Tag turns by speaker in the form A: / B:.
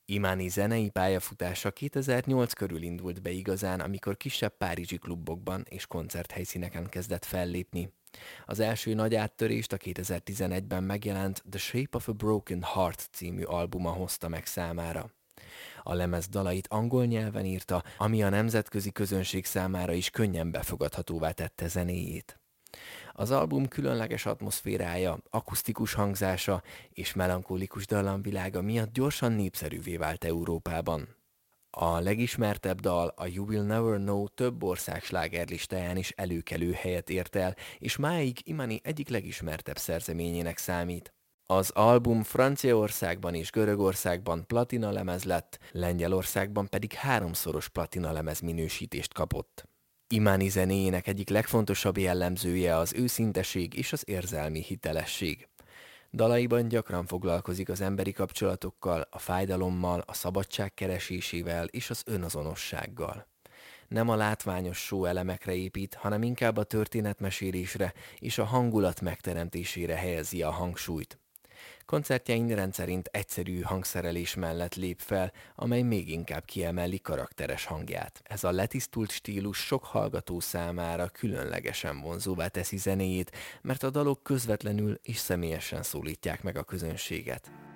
A: Imáni zenei pályafutása 2008 körül indult be igazán, amikor kisebb párizsi klubokban és koncerthelyszíneken kezdett fellépni. Az első nagy áttörést a 2011-ben megjelent The Shape of a Broken Heart című albuma hozta meg számára. A lemez dalait angol nyelven írta, ami a nemzetközi közönség számára is könnyen befogadhatóvá tette zenéjét. Az album különleges atmoszférája, akusztikus hangzása és melankolikus dallamvilága miatt gyorsan népszerűvé vált Európában. A legismertebb dal, a You Will Never Know több ország slágerlistáján is előkelő helyet ért el, és máig Imani egyik legismertebb szerzeményének számít. Az album Franciaországban és Görögországban platina lemez lett, Lengyelországban pedig háromszoros platina lemez minősítést kapott. Imani zenéjének egyik legfontosabb jellemzője az őszinteség és az érzelmi hitelesség. Dalaiban gyakran foglalkozik az emberi kapcsolatokkal, a fájdalommal, a szabadság keresésével és az önazonossággal. Nem a látványos show elemekre épít, hanem inkább a történetmesélésre és a hangulat megteremtésére helyezi a hangsúlyt. Koncertjein rendszerint egyszerű hangszerelés mellett lép fel, amely még inkább kiemeli karakteres hangját. Ez a letisztult stílus sok hallgató számára különlegesen vonzóvá teszi zenéjét, mert a dalok közvetlenül és személyesen szólítják meg a közönséget.